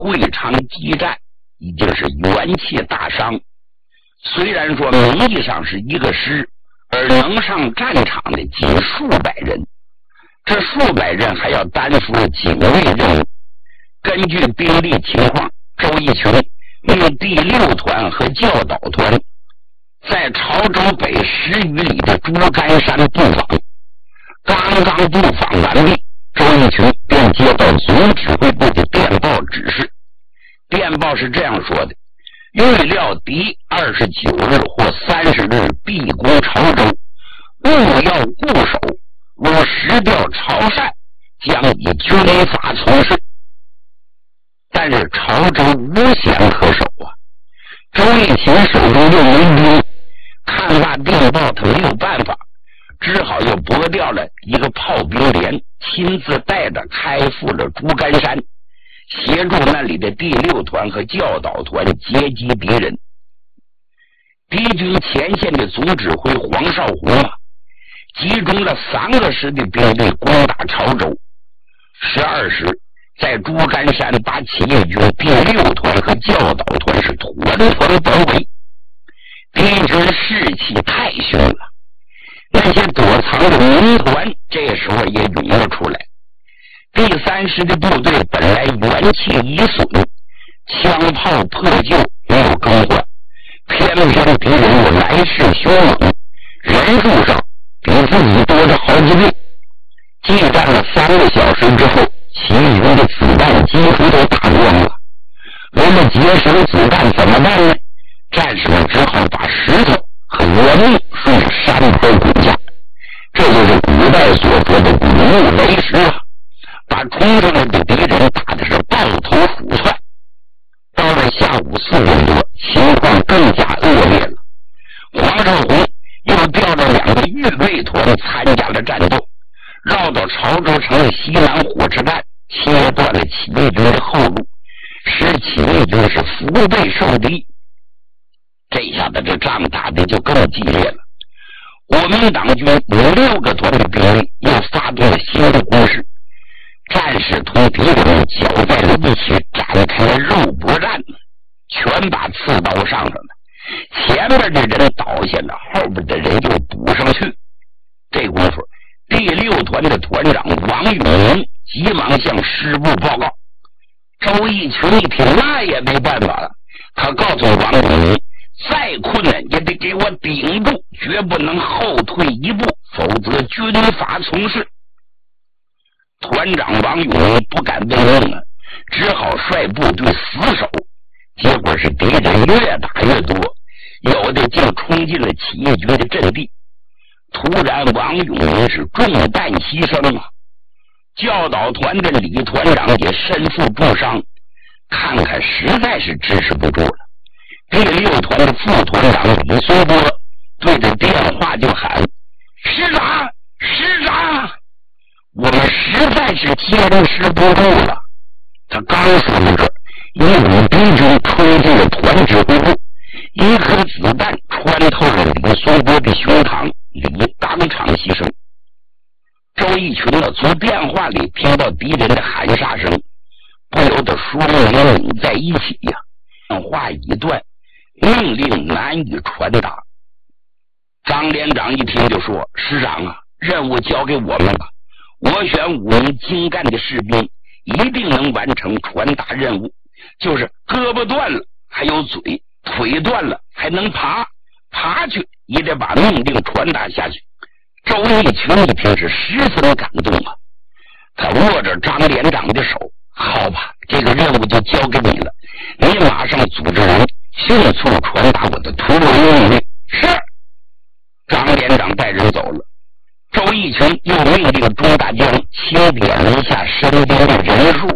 会场激战已经是元气大伤。虽然说名义上是一个师，而能上战场的仅数百人，这数百人还要担负警卫任务。根据兵力情况，周逸群命第6团和教导团在潮州北10余里的竹竿山布防。刚刚布防完毕，周逸群便接到总指挥部的电报指示。电报是这样说的：预料敌29日或30日必攻潮州，务要固守，若失掉潮汕，将以军法从事。但是潮州无险可守啊！周逸群手中又没兵，看罢电报，他没有办法，只好又拨调了一个炮兵连，亲自带着开赴了竹竿山，协助那里的第6团和教导团截击敌人。敌军前线的总指挥黄绍竑集中了3个师的兵力攻打潮州。12时，在竹竿山把起义军第6团和教导团是团团包围，敌军士气太凶了。那些躲藏的民团这时候也涌了出来。第3师的部队本来元气已损，枪炮破旧，没有更换，偏偏敌人有来势凶猛，人数上比自己多着好几倍。激战了3个小时之后，起义军的子弹几乎都打光了。为了节省子弹怎么办呢？战士们只好把石头和原木顺着山坡滚下，这就是古代所说的滚木雷石啊，把冲上来的敌人打的是抱头鼠窜。到了下午4点多，情况更加恶劣了。黄绍竑又调了2个预备团参加了战斗，绕到潮州城的西南火车站，切断了起义军的后路，使起义军是腹背受敌。这下子这仗打的就更激烈了。国民党军5-6个团的兵力又发动了新的攻势，战士同敌人搅在了一起，展开了肉搏战，全把刺刀上了。前面的人倒下了，后边的人又补上去。这功夫，第6团的团长王永明急忙向师部报告。周逸群一听，那也没办法了，他告诉王永明，再困难也得给我顶住，绝不能后退一步，否则军法从事。团长王永明不敢违命了，只好率部队死守。结果是敌人越打越多，有的竟冲进了起义军的阵地。突然王永明是中弹牺牲啊！教导团的李团长也身负重伤，看看实在是支持不住了。第6团的副团长李松波对着电话就喊：师长，师长，我们实在是坚持不住了。他刚说到这儿，一股敌军冲进了团指挥部，一颗子弹穿透了李松波的胸膛，李当场牺牲。周逸群从电话里听到敌人的喊杀声，不由得双眼拧在一起呀。电话一断，命令难以传达。张连长一听就说：师长啊，任务交给我们了，我选5名精干的士兵，一定能完成传达任务。就是胳膊断了还有嘴，腿断了还能爬，爬去也得把命令传达下去。周逸群一听是十分感动啊，他握着张连长的手：好吧，这个任务就交给你了，你马上组织人迅速传达我的突围命令。是。张连长带人走了。周逸群又命令钟大江清点了一下身边的人数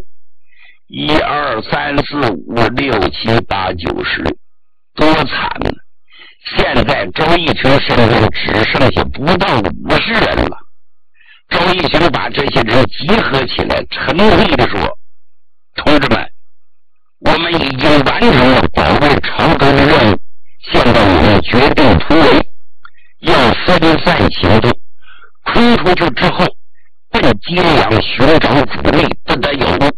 ，1、2、3、4、5、6、7、8、9、10，多惨呢！现在周逸群身边只剩下不到50人了。周逸群把这些人集合起来，沉痛地说：同志们，我们已经完成了保卫潮州的任务，现在我们决定突围，要分散行动，冲出去之后奔揭阳寻找主力，不得有误。